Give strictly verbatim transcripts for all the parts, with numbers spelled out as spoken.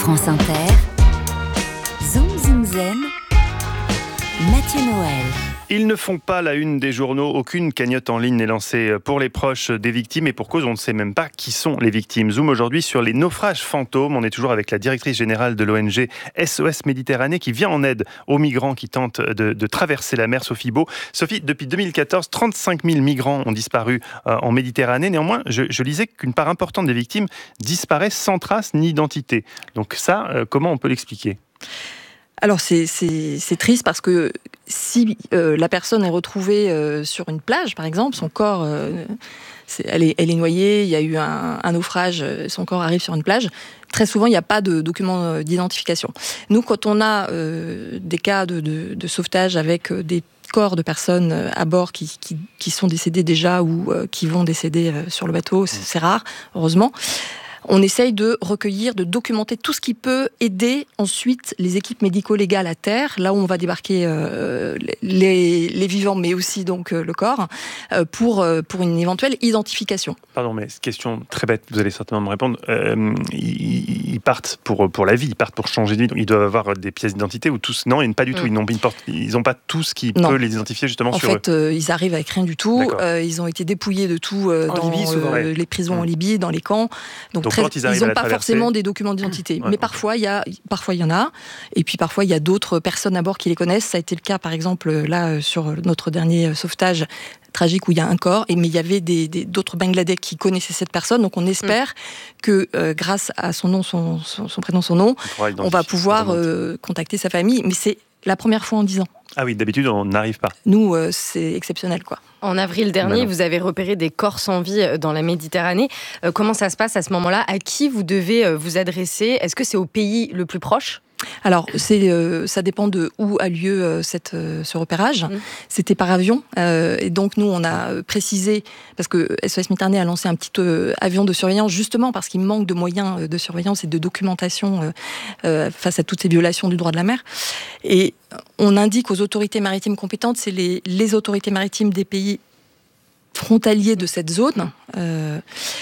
France Inter, Zoom Zoom Zen, Mathieu Noël. Ils ne font pas la une des journaux, aucune cagnotte en ligne n'est lancée pour les proches des victimes et pour cause on ne sait même pas qui sont les victimes. Zoom aujourd'hui sur les naufrages fantômes, on est toujours avec la directrice générale de l'O N G S O S Méditerranée qui vient en aide aux migrants qui tentent de, de traverser la mer, Sophie Beau. Sophie, depuis deux mille quatorze, trente-cinq mille migrants ont disparu euh, en Méditerranée, néanmoins je, je lisais qu'une part importante des victimes disparaît sans trace ni identité. Donc ça, euh, comment on peut l'expliquer ? Alors c'est, c'est, c'est triste parce que si euh, la personne est retrouvée euh, sur une plage, par exemple, son corps, euh, c'est, elle, est, elle est noyée, il y a eu un, un naufrage, son corps arrive sur une plage, très souvent il n'y a pas de document d'identification. Nous, quand on a euh, des cas de, de, de sauvetage avec des corps de personnes à bord qui, qui, qui sont décédées déjà ou euh, qui vont décéder euh, sur le bateau, c'est, c'est rare, heureusement. On essaye de recueillir, de documenter tout ce qui peut aider ensuite les équipes médico-légales à terre, là où on va débarquer euh, les, les vivants, mais aussi donc euh, le corps, euh, pour, euh, pour une éventuelle identification. Pardon, mais question très bête, vous allez certainement me répondre. Euh, ils, ils partent pour, pour la vie, ils partent pour changer de vie, donc ils doivent avoir des pièces d'identité ou tous. Non, pas du tout. Mmh. Ils n'ont ils portent, ils n'ont pas tout ce qui non. peut les identifier justement en sur eux. En fait, euh, ils arrivent avec rien du tout. Euh, ils ont été dépouillés de tout euh, dans Libye, souvent, euh, ouais. les prisons mmh. en Libye, dans les camps. Donc, donc très, ils n'ont pas forcément des documents d'identité, ouais, mais parfois il y a, parfois il y en a, et puis parfois il y a d'autres personnes à bord qui les connaissent. Ça a été le cas, par exemple, là sur notre dernier sauvetage tragique où il y a un corps, et mais il y avait des, des, d'autres Bangladais qui connaissaient cette personne, donc on espère mmh. que euh, grâce à son nom, son, son, son prénom, son nom, on, on va pouvoir euh, contacter sa famille, mais c'est la première fois en dix ans. Ah oui, d'habitude on n'arrive pas. Nous, euh, c'est exceptionnel, quoi. En avril dernier, Maintenant. vous avez repéré des corps sans vie dans la Méditerranée. Euh, comment ça se passe à ce moment-là ? À qui vous devez vous adresser ? Est-ce que c'est au pays le plus proche ? Alors, c'est, euh, ça dépend de où a lieu euh, cette, euh, ce repérage. Mmh. C'était par avion. Euh, et donc, nous, on a précisé, parce que S O S Méditerranée a lancé un petit euh, avion de surveillance, justement parce qu'il manque de moyens de surveillance et de documentation euh, euh, face à toutes ces violations du droit de la mer. Et on indique aux autorités maritimes compétentes, c'est les, les autorités maritimes des pays frontaliers de cette zone, euh,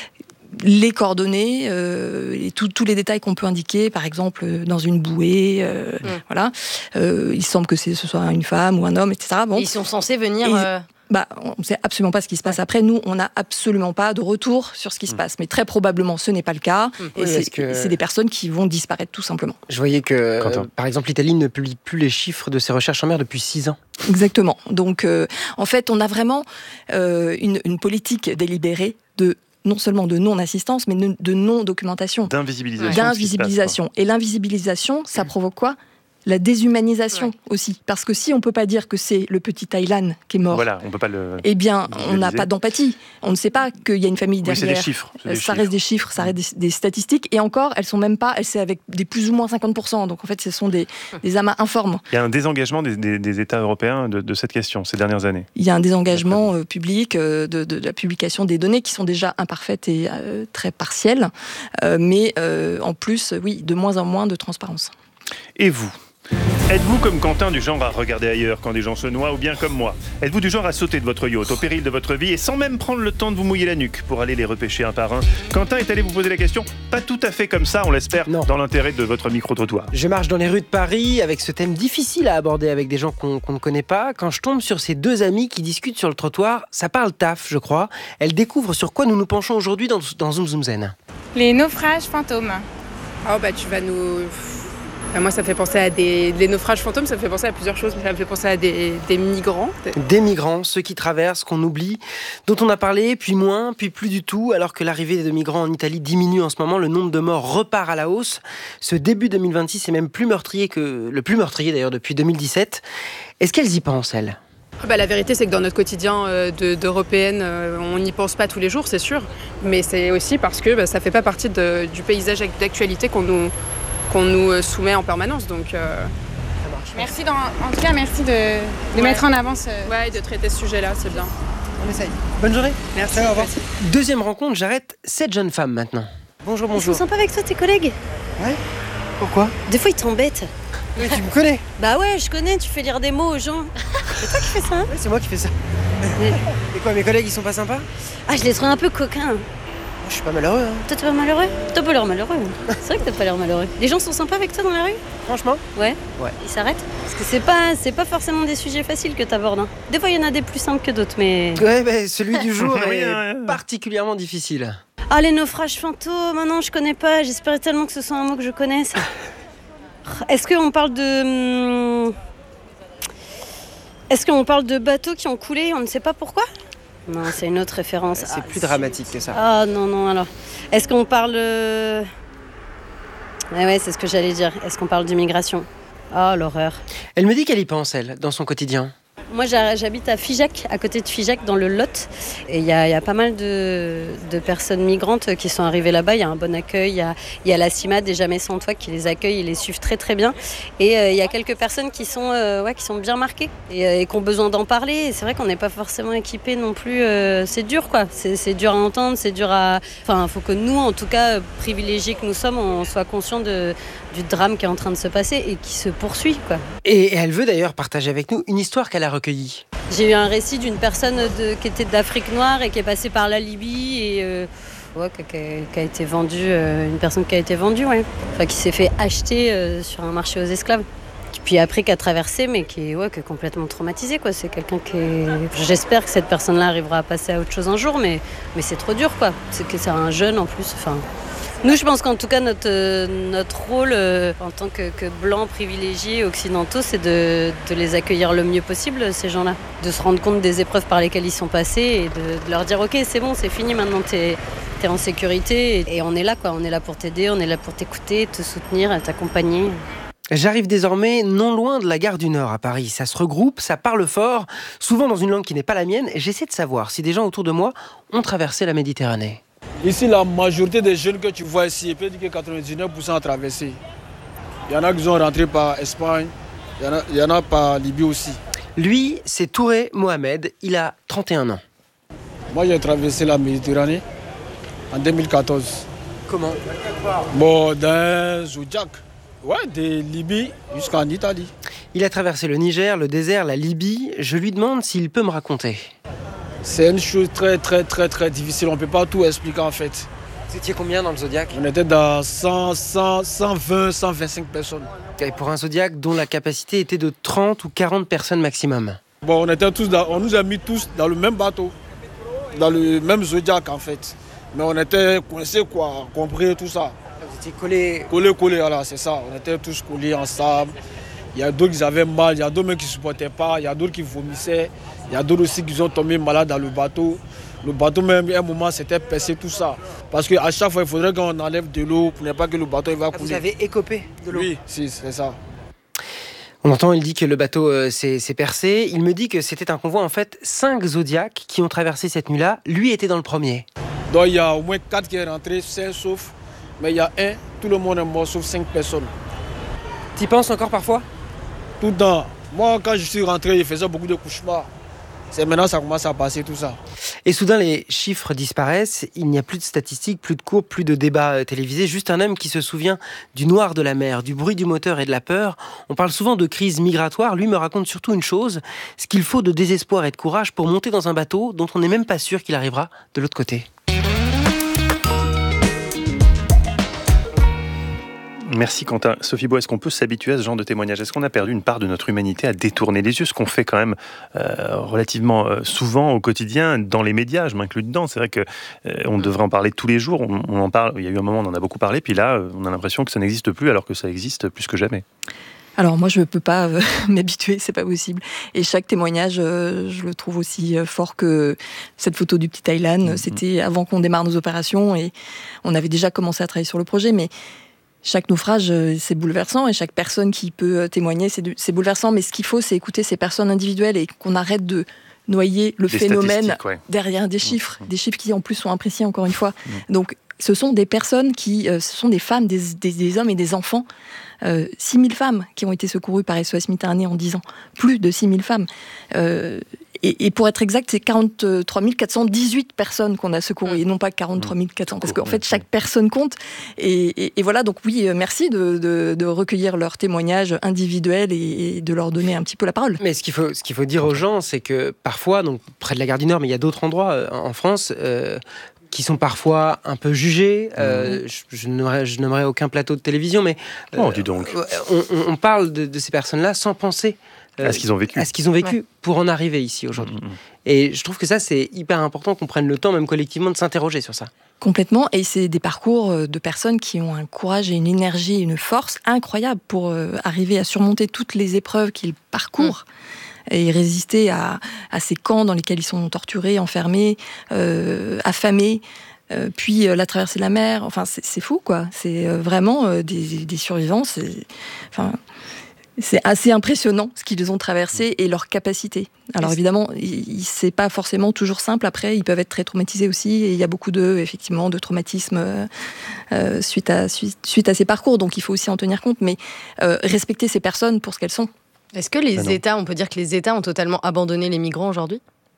les coordonnées euh, et tous les détails qu'on peut indiquer, par exemple dans une bouée, euh, mmh. voilà. Euh, il semble que c'est, ce soit une femme ou un homme, et cetera. Bon. Ils sont censés venir. Et, euh... bah, on ne sait absolument pas ce qui se passe ouais. après. Nous, on n'a absolument pas de retour sur ce qui mmh. se passe. Mais très probablement, ce n'est pas le cas. Mmh. Et oui, c'est, que... c'est des personnes qui vont disparaître tout simplement. Je voyais que, euh, par exemple, l'Italie ne publie plus les chiffres de ses recherches en mer depuis six ans. Exactement. Donc, euh, en fait, on a vraiment euh, une, une politique délibérée de non seulement de non-assistance, mais de non-documentation. D'invisibilisation. D'invisibilisation. Et l'invisibilisation, ça provoque quoi ? La déshumanisation ouais. aussi. Parce que si on ne peut pas dire que c'est le petit Thaïlande qui est mort, voilà, on peut pas le eh bien, on n'a pas d'empathie. On ne sait pas qu'il y a une famille derrière. Oui, c'est des chiffres. C'est des ça chiffres. reste des chiffres, ça reste des, des statistiques. Et encore, elles sont même pas, elles c'est avec des plus ou moins cinquante pour cent. Donc en fait, ce sont des, des amas informes. Il y a un désengagement des, des, des États européens de, de cette question ces dernières années. Il y a un désengagement euh, public euh, de, de, de la publication des données qui sont déjà imparfaites et euh, très partielles. Euh, mais euh, en plus, oui, de moins en moins de transparence. Et vous ? Êtes-vous comme Quentin du genre à regarder ailleurs quand des gens se noient ou bien comme moi ? Êtes-vous du genre à sauter de votre yacht au péril de votre vie et sans même prendre le temps de vous mouiller la nuque pour aller les repêcher un par un ? Quentin est allé vous poser la question, pas tout à fait comme ça, on l'espère, non. dans l'intérêt de votre micro-trottoir. Je marche dans les rues de Paris avec ce thème difficile à aborder avec des gens qu'on, qu'on ne connaît pas. Quand je tombe sur ces deux amies qui discutent sur le trottoir, ça parle taf, je crois. Elles découvrent sur quoi nous nous penchons aujourd'hui dans, dans Zoom Zoom Zen. Les naufrages fantômes. Oh bah tu vas nous... Moi, ça me fait penser à des... Les naufrages fantômes, ça me fait penser à plusieurs choses. Ça me fait penser à des, des migrants. Des migrants, ceux qui traversent, qu'on oublie, dont on a parlé, puis moins, puis plus du tout. Alors que l'arrivée de migrants en Italie diminue en ce moment, le nombre de morts repart à la hausse. Ce début deux mille vingt-six est même plus meurtrier que... Le plus meurtrier d'ailleurs depuis deux mille dix-sept. Est-ce qu'elles y pensent, elles ? Bah, la vérité, c'est que dans notre quotidien euh, de, d'européenne, euh, on n'y pense pas tous les jours, c'est sûr. Mais c'est aussi parce que bah, ça ne fait pas partie de, du paysage d'actualité qu'on nous... qu'on nous soumet en permanence, donc euh... ça marche. Merci, dans, en tout cas, merci de, de ouais. mettre en avant ce... Ouais, de traiter ce sujet-là, c'est bien. On essaye. Bonne journée. Merci. Au revoir. Deuxième rencontre, j'arrête cette jeune femme maintenant. Bonjour, bonjour. Ils sont sympas avec toi, tes collègues ? Ouais. Pourquoi ? Des fois, ils t'embêtent. Oui, tu me connais ? Bah ouais, je connais, tu fais lire des mots aux gens. C'est toi qui fais ça, hein ? Oui, c'est moi qui fais ça. Et quoi, mes collègues, ils sont pas sympas ? Ah, je les trouve un peu coquins. Je suis pas malheureux. Hein. Toi, t'es pas malheureux? T'as pas l'air malheureux. C'est vrai que t'as pas l'air malheureux. Les gens sont sympas avec toi dans la rue? Franchement? Ouais. Ouais. Ils s'arrêtent? Parce que c'est pas, c'est pas forcément des sujets faciles que t'abordes. Hein. Des fois, il y en a des plus simples que d'autres, mais... Ouais, bah, celui du jour Oui, est ouais, ouais. particulièrement difficile. Ah, les naufrages fantômes, non, je connais pas. J'espérais tellement que ce soit un mot que je connaisse. Est-ce qu'on parle de... Est-ce qu'on parle de bateaux qui ont coulé, on ne sait pas pourquoi? Non, c'est une autre référence. C'est ah, plus dramatique que ça. Ah non, non, alors. Est-ce qu'on parle... euh... Ouais, ouais, c'est ce que j'allais dire. Est-ce qu'on parle d'immigration? Ah, l'horreur. Elle me dit qu'elle y pense, elle, dans son quotidien. Moi, j'habite à Figeac, à côté de Figeac, dans le Lot. Et il y, y a pas mal de, de personnes migrantes qui sont arrivées là-bas. Il y a un bon accueil. Il y a, y a la CIMAD et Jamais Sans Toi qui les accueille. Ils les suivent très, très bien. Et il euh, y a quelques personnes qui sont, euh, ouais, qui sont bien marquées et, euh, et qui ont besoin d'en parler. Et c'est vrai qu'on n'est pas forcément équipés non plus. Euh, c'est dur, quoi. C'est, c'est dur à entendre. C'est dur à... Enfin, il faut que nous, en tout cas, privilégiés que nous sommes, on soit conscients de, du drame qui est en train de se passer et qui se poursuit, quoi. Et elle veut d'ailleurs partager avec nous une histoire qu'elle a recueillie. J'ai eu un récit d'une personne de, qui était d'Afrique noire et qui est passée par la Libye et euh, ouais, qui, qui, a, qui a été vendue, euh, une personne qui a été vendue, ouais. Enfin, qui s'est fait acheter euh, sur un marché aux esclaves. Puis après qui a traversé, mais qui est, ouais, qui est complètement traumatisé, quoi. C'est quelqu'un qui est... J'espère que cette personne-là arrivera à passer à autre chose un jour, mais, mais c'est trop dur, quoi. C'est que c'est un jeune en plus, enfin... Nous, je pense qu'en tout cas, notre, euh, notre rôle euh, en tant que, que blancs privilégiés occidentaux, c'est de, de les accueillir le mieux possible, ces gens-là. De se rendre compte des épreuves par lesquelles ils sont passés et de, de leur dire « Ok, c'est bon, c'est fini, maintenant t'es, t'es en sécurité. » Et, et on est là, quoi. On est là pour t'aider, on est là pour t'écouter, te soutenir, t'accompagner. J'arrive désormais non loin de la gare du Nord à Paris. Ça se regroupe, ça parle fort, souvent dans une langue qui n'est pas la mienne. Et j'essaie de savoir si des gens autour de moi ont traversé la Méditerranée. Ici, la majorité des jeunes que tu vois ici, il peut dire que quatre-vingt-dix-neuf pour cent ont traversé. Il y en a qui sont rentrés par Espagne, il y en a, il y en a par Libye aussi. Lui, c'est Touré Mohamed, il a trente et un ans. Moi, j'ai traversé la Méditerranée en deux mille quatorze. Comment? Bon, dans Zodiac, ouais, de Libye jusqu'en Italie. Il a traversé le Niger, le désert, la Libye. Je lui demande s'il peut me raconter. C'est une chose très, très, très, très difficile. On ne peut pas tout expliquer, en fait. Vous étiez combien dans le Zodiac? On était dans cent, cent, cent vingt, cent vingt-cinq personnes. Et pour un Zodiac dont la capacité était de trente ou quarante personnes maximum. Bon, on, était tous dans, on nous a mis tous dans le même bateau, dans le même Zodiac, en fait. Mais on était coincés, quoi, compris tout ça. Vous étiez collés? Collés, collés, voilà, c'est ça. On était tous collés ensemble. Il y a d'autres qui avaient mal, il y a d'autres qui ne supportaient pas, il y a d'autres qui vomissaient. Il y a d'autres aussi qui sont tombés malades dans le bateau. Le bateau même, à un moment, c'était percé tout ça. Parce qu'à chaque fois, il faudrait qu'on enlève de l'eau pour ne pas que le bateau il va couler. Vous avez écopé de l'eau? Oui, si, c'est ça. On entend, il dit que le bateau euh, s'est, s'est percé. Il me dit que c'était un convoi, en fait, cinq Zodiacs qui ont traversé cette nuit-là. Lui était dans le premier. Donc il y a au moins quatre qui sont rentrés, cinq sauf. Mais il y a un, tout le monde est mort sauf cinq personnes. Tu y penses encore parfois? Tout le temps. Moi, quand je suis rentré, il faisait beaucoup de cauchemars. C'est maintenant que ça commence à passer tout ça. Et soudain, les chiffres disparaissent. Il n'y a plus de statistiques, plus de cours, plus de débats télévisés. Juste un homme qui se souvient du noir de la mer, du bruit du moteur et de la peur. On parle souvent de crise migratoire. Lui me raconte surtout une chose, ce qu'il faut de désespoir et de courage pour monter dans un bateau dont on n'est même pas sûr qu'il arrivera de l'autre côté. Merci Quentin. Sophie Bois, est-ce qu'on peut s'habituer à ce genre de témoignage? Est-ce qu'on a perdu une part de notre humanité à détourner les yeux, ce qu'on fait quand même euh, relativement euh, souvent au quotidien dans les médias, je m'inclus dedans. C'est vrai qu'on euh, devrait en parler tous les jours, on, on en parle, il y a eu un moment on en a beaucoup parlé, puis là on a l'impression que ça n'existe plus alors que ça existe plus que jamais. Alors moi je ne peux pas euh, m'habituer, c'est pas possible. Et chaque témoignage, euh, je le trouve aussi euh, fort que cette photo du petit Thaïlande. Mmh. C'était avant qu'on démarre nos opérations et on avait déjà commencé à travailler sur le projet, mais chaque naufrage, c'est bouleversant et chaque personne qui peut témoigner, c'est, c'est bouleversant. Mais ce qu'il faut, c'est écouter ces personnes individuelles et qu'on arrête de noyer le des phénomène ouais. derrière des chiffres, mmh. des chiffres qui en plus sont imprécis encore une fois. Mmh. Donc ce sont des personnes qui, euh, ce sont des femmes, des, des, des hommes et des enfants. Euh, six mille femmes qui ont été secourues par S O S Méditerranée en dix ans. Plus de six mille femmes. Euh, et, et pour être exact, c'est quarante-trois mille quatre cent dix-huit personnes qu'on a secourues, et non pas quarante-trois mille quatre cents. Parce qu'en fait, chaque personne compte. Et, et, et voilà, donc oui, merci de, de, de recueillir leurs témoignages individuels et, et de leur donner un petit peu la parole. Mais ce qu'il faut, ce qu'il faut dire aux gens, c'est que parfois, donc près de la gare du Nord, mais il y a d'autres endroits euh, en France... Euh, qui sont parfois un peu jugés. Euh, je, je, n'aurais, je n'aimerais aucun plateau de télévision, mais euh, oh, dis donc. On, on, on parle de, de ces personnes-là sans penser euh, à ce qu'ils ont vécu, à ce qu'ils ont vécu ouais. pour en arriver ici aujourd'hui. Mmh. Et je trouve que ça, c'est hyper important qu'on prenne le temps, même collectivement, de s'interroger sur ça. Complètement, et c'est des parcours de personnes qui ont un courage et une énergie, une force incroyable pour euh, arriver à surmonter toutes les épreuves qu'ils parcourent. Mmh. Et résister à, à ces camps dans lesquels ils sont torturés, enfermés, euh, affamés, euh, puis euh, la traversée de la mer. Enfin, c'est, c'est fou, quoi. C'est euh, vraiment euh, des, des survivants. C'est, enfin, c'est assez impressionnant ce qu'ils ont traversé et leur capacité. Alors évidemment, il, c'est pas forcément toujours simple. Après, ils peuvent être très traumatisés aussi. Et il y a beaucoup de, effectivement, de traumatismes euh, euh, suite à suite, suite à ces parcours. Donc, il faut aussi en tenir compte. Mais euh, respecter ces personnes pour ce qu'elles sont. Est-ce que les ah États, on peut dire que les États ont totalement abandonné les migrants aujourd'hui ?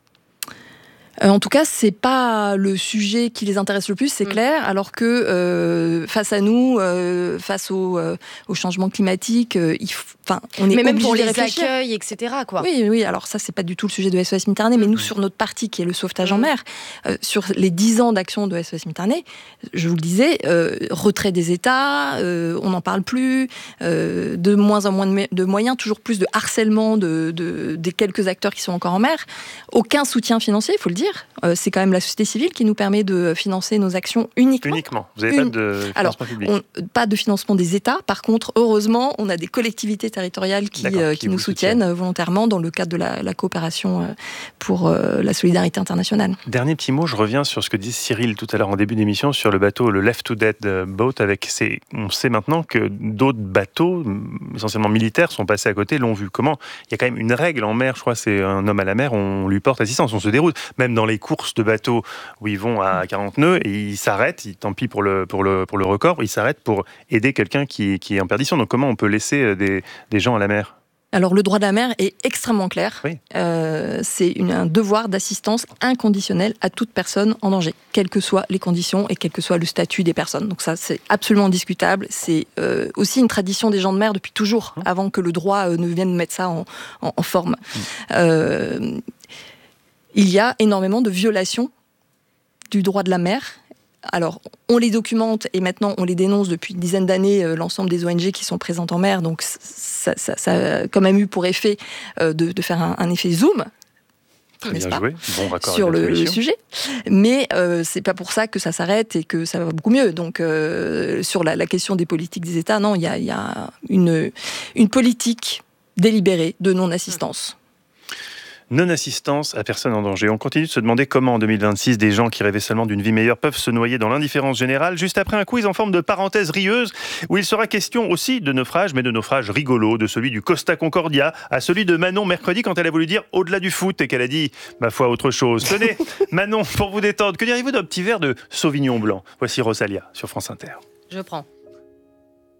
Euh, en tout cas, c'est pas le sujet qui les intéresse le plus, c'est mmh. clair. Alors que euh, face à nous, euh, face au, euh, au changement climatique, euh, il f... enfin, on est mais même pour les réfléchir. accueils, et cetera. Quoi. Oui, oui. Alors ça, c'est pas du tout le sujet de S O S Méditerranée, mais nous, sur notre partie qui est le sauvetage mmh. en mer, euh, sur les dix ans d'action de S O S Méditerranée, je vous le disais, euh, retrait des États, euh, on n'en parle plus, euh, de moins en moins de, me- de moyens, toujours plus de harcèlement de, de, des quelques acteurs qui sont encore en mer, aucun soutien financier, il faut le dire. Euh, c'est quand même la société civile qui nous permet de financer nos actions uniquement. Uniquement. Vous n'avez Une... pas de financement Alors, public. On, pas de financement des États. Par contre, heureusement, on a des collectivités territoriales qui, euh, qui, qui nous soutiennent, soutiennent volontairement dans le cadre de la, la coopération euh, pour euh, la solidarité internationale. Dernier petit mot, je reviens sur ce que disait Cyril tout à l'heure en début d'émission sur le bateau, le Left to Dead Boat. Avec ces... On sait maintenant que d'autres bateaux, essentiellement militaires, sont passés à côté, l'ont vu. Comment ? Il y a quand même une règle en mer, je crois, c'est un homme à la mer, on lui porte assistance, on se déroute. Même dans les courses de bateaux où ils vont à quarante nœuds et ils s'arrêtent, tant pis pour le, pour le, pour le record, ils s'arrêtent pour aider quelqu'un qui, qui est en perdition. Donc comment on peut laisser des, des gens à la mer ? Alors le droit de la mer est extrêmement clair. Oui. Euh, c'est une, un devoir d'assistance inconditionnelle à toute personne en danger, quelles que soient les conditions et quel que soit le statut des personnes. Donc ça, c'est absolument discutable. C'est euh, aussi une tradition des gens de mer depuis toujours, mmh. avant que le droit euh, ne vienne mettre ça en, en, en forme. Mmh. Euh, il y a énormément de violations du droit de la mer. Alors, on les documente et maintenant on les dénonce depuis une dizaine d'années, euh, l'ensemble des O N G qui sont présentes en mer. Donc, ça, ça, ça a quand même eu pour effet euh, de, de faire un, un effet zoom. Très bien joué, bon raccord sur avec la le, le solution. sujet. Mais euh, c'est pas pour ça que ça s'arrête et que ça va beaucoup mieux. Donc, euh, sur la, la question des politiques des États, non, il y a, y a une, une politique délibérée de non-assistance. Non-assistance à personne en danger. On continue de se demander comment, en deux mille vingt-six, des gens qui rêvaient seulement d'une vie meilleure peuvent se noyer dans l'indifférence générale. Juste après un quiz en forme de parenthèse rieuse, où il sera question aussi de naufrage, mais de naufrage rigolo, de celui du Costa Concordia à celui de Manon mercredi quand elle a voulu dire au-delà du foot et qu'elle a dit, ma foi, autre chose. Tenez, Manon, pour vous détendre, que diriez-vous d'un petit verre de Sauvignon Blanc ? Voici Rosalia sur France Inter. Je prends.